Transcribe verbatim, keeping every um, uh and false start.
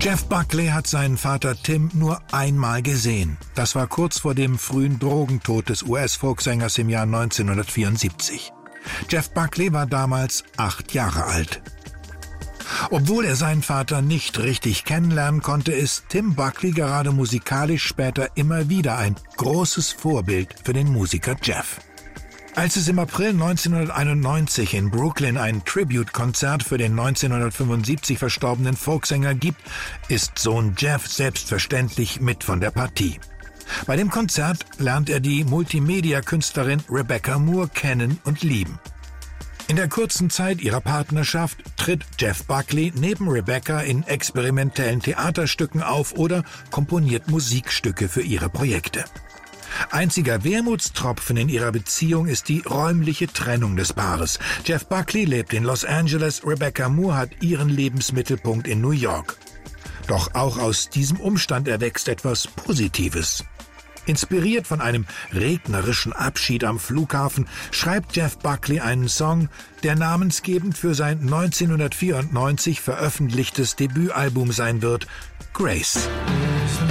Jeff Buckley hat seinen Vater Tim nur einmal gesehen. Das war kurz vor dem frühen Drogentod des U S-Folksängers im Jahr neunzehnhundertvierundsiebzig. Jeff Buckley war damals acht Jahre alt. Obwohl er seinen Vater nicht richtig kennenlernen konnte, ist Tim Buckley gerade musikalisch später immer wieder ein großes Vorbild für den Musiker Jeff. Als es im April neunzehnhunderteinundneunzig in Brooklyn ein Tribute-Konzert für den neunzehnhundertfünfundsiebzig verstorbenen Folksänger gibt, ist Sohn Jeff selbstverständlich mit von der Partie. Bei dem Konzert lernt er die Multimedia-Künstlerin Rebecca Moore kennen und lieben. In der kurzen Zeit ihrer Partnerschaft tritt Jeff Buckley neben Rebecca in experimentellen Theaterstücken auf oder komponiert Musikstücke für ihre Projekte. Einziger Wermutstropfen in ihrer Beziehung ist die räumliche Trennung des Paares. Jeff Buckley lebt in Los Angeles, Rebecca Moore hat ihren Lebensmittelpunkt in New York. Doch auch aus diesem Umstand erwächst etwas Positives. Inspiriert von einem regnerischen Abschied am Flughafen schreibt Jeff Buckley einen Song, der namensgebend für sein neunzehnhundertvierundneunzig veröffentlichtes Debütalbum sein wird, Grace.